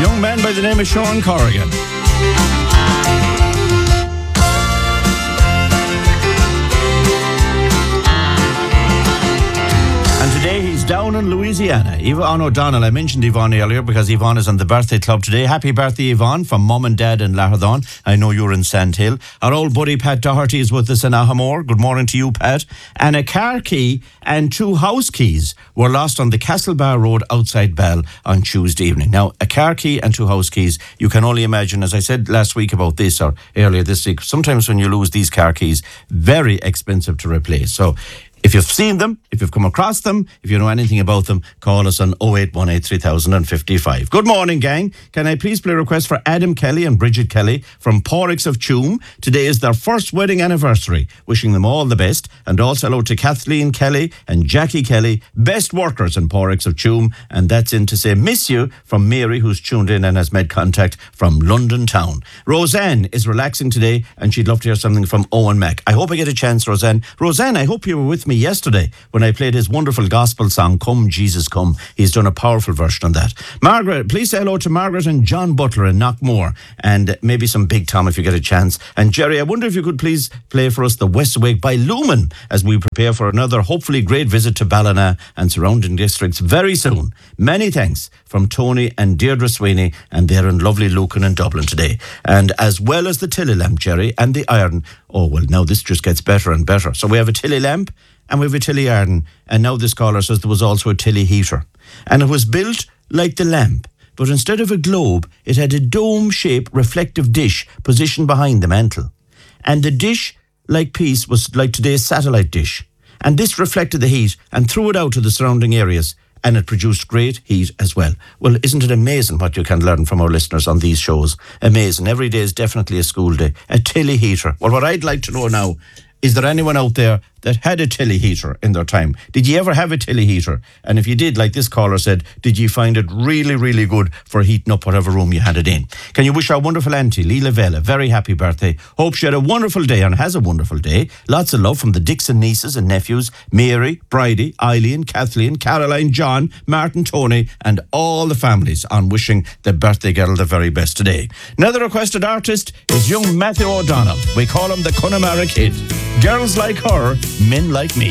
Young man by the name of Sean Corrigan. And today he's down in Louisiana. Yvonne O'Donnell. I mentioned Yvonne earlier because Yvonne is on the birthday club today. Happy birthday, Yvonne, from Mum and Dad in Lahardon. I know you're in Sandhill. Our old buddy Pat Doherty is with us in Ahamore. Good morning to you, Pat. And a car key and 2 house keys were lost on the Castlebar Road outside Bell on Tuesday evening. Now, a car key and 2 house keys, you can only imagine, as I said last week about this, or earlier this week, sometimes when you lose these car keys, very expensive to replace. So, if you've seen them, if you've come across them, if you know anything about them, call us on 0818 3055. Good morning, gang. Can I please play a request for Adam Kelly and Bridget Kelly from Porricks of Tuam? Today is their first wedding anniversary. Wishing them all the best. And also hello to Kathleen Kelly and Jackie Kelly, best workers in Porricks of Tuam. And that's in to say miss you from Mary, who's tuned in and has made contact from London town. Roseanne is relaxing today and she'd love to hear something from Owen Mack. I hope I get a chance, Roseanne. Roseanne, I hope you were with me yesterday when I played his wonderful gospel song, Come Jesus Come. He's done a powerful version of that. Margaret, please say hello to Margaret and John Butler in Knockmore, and maybe some Big Tom if you get a chance. And Jerry, I wonder if you could please play for us the West Awake by Lumen as we prepare for another hopefully great visit to Ballina and surrounding districts very soon. Many thanks from Tony and Deirdre Sweeney, and they're in lovely Lucan in Dublin today. And as well as the Tilly lamp, Jerry, and the iron. Oh, well, now this just gets better and better. So we have a Tilly lamp and we have a Tilly iron. And now this caller says there was also a Tilly heater. And it was built like the lamp, but instead of a globe, it had a dome-shaped reflective dish positioned behind the mantle. And the dish-like piece was like today's satellite dish. And this reflected the heat and threw it out to the surrounding areas. And it produced great heat as well. Well, isn't it amazing what you can learn from our listeners on these shows? Amazing. Every day is definitely a school day. A Tilly heater. Well, what I'd like to know now, is there anyone out there that had a Tilly heater in their time? Did you ever have a Tilly heater? And if you did, like this caller said, did you find it really, really good for heating up whatever room you had it in? Can you wish our wonderful auntie, Leela Vela, a very happy birthday? Hope she had a wonderful day and has a wonderful day. Lots of love from the Dixon nieces and nephews, Mary, Bridie, Eileen, Kathleen, Caroline, John, Martin, Tony, and all the families on wishing the birthday girl the very best today. Another requested artist is young Matthew O'Donnell. We call him the Connemara Kid. Girls like her, men like me.